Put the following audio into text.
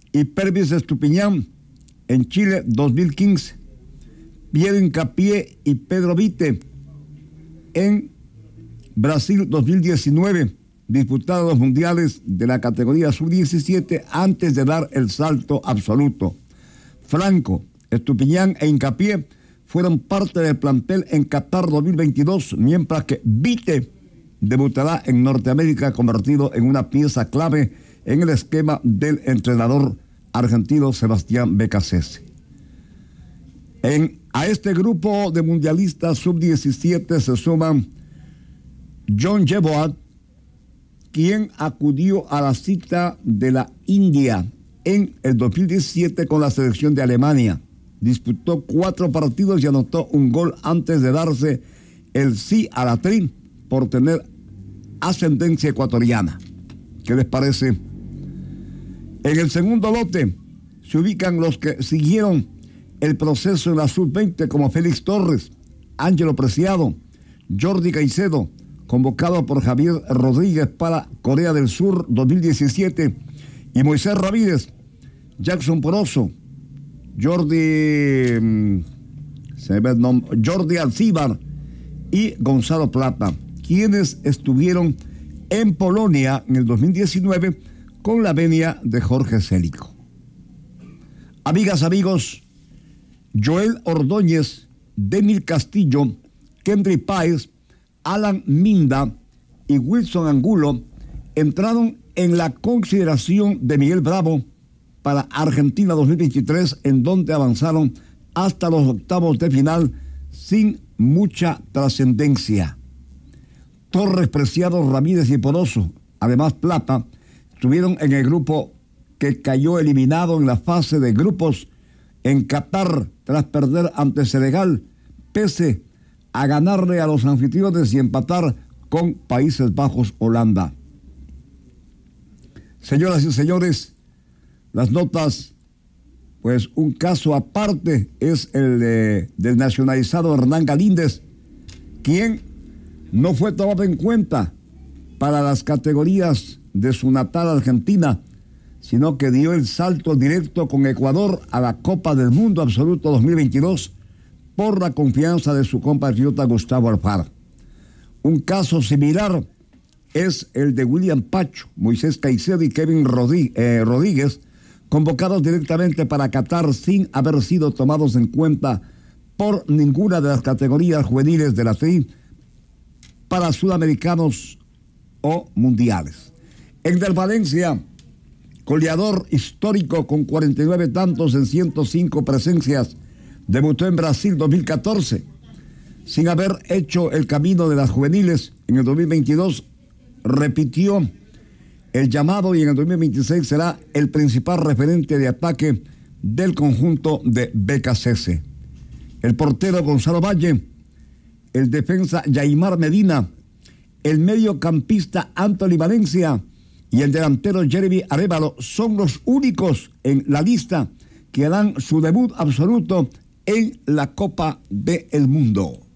y Pervis Estupiñán en Chile 2015. Piero Hincapié y Pedro Vite en Brasil 2019. Disputaron los mundiales de la categoría sub-17 antes de dar el salto absoluto. Franco, Estupiñán e Hincapié fueron parte del plantel en Qatar 2022, mientras que Vite debutará en Norteamérica convertido en una pieza clave en el esquema del entrenador argentino Sebastián Beccacece. A este grupo de mundialistas sub-17 se suman John Jeboat, quien acudió a la cita de la India en el 2017 con la selección de Alemania. Disputó 4 partidos y anotó un gol antes de darse el sí a la tri por tener ascendencia ecuatoriana. ¿Qué les parece? En el segundo lote se ubican los que siguieron el proceso en la sub-20 como Félix Torres, Ángelo Preciado, Jordi Caicedo, convocado por Javier Rodríguez para Corea del Sur 2017, y Moisés Ramírez, Jackson Poroso, Jordi Alcíbar y Gonzalo Plata, quienes estuvieron en Polonia en el 2019 con la venia de Jorge Célico. Amigas, amigos, Joel Ordóñez, Demil Castillo, Kendry Páez, Alan Minda y Wilson Angulo entraron en la consideración de Miguel Bravo para Argentina 2023, en donde avanzaron hasta los octavos de final sin mucha trascendencia. Torres, Preciado, Ramírez y Poroso, además Plata, estuvieron en el grupo que cayó eliminado en la fase de grupos en Qatar tras perder ante Senegal, pese a ganarle a los anfitriones y empatar con Países Bajos, Holanda. Señoras y señores, las notas, pues un caso aparte es el del nacionalizado Hernán Galíndez, quien no fue tomado en cuenta para las categorías de su natal Argentina, sino que dio el salto directo con Ecuador a la Copa del Mundo Absoluto 2022 por la confianza de su compatriota Gustavo Alfaro. Un caso similar es el de William Pacho, Moisés Caicedo y Kevin Rodríguez, convocados directamente para Qatar sin haber sido tomados en cuenta por ninguna de las categorías juveniles de la TRI para sudamericanos o mundiales. Ender Valencia, goleador histórico con 49 tantos en 105 presencias, debutó en Brasil 2014. Sin haber hecho el camino de las juveniles, en el 2022 repitió el llamado y en el 2026 será el principal referente de ataque del conjunto de Beccacece. El portero Gonzalo Valle, el defensa Yaimar Medina, el mediocampista Anthony Valencia y el delantero Jeremy Arévalo son los únicos en la lista que harán su debut absoluto en la Copa del Mundo.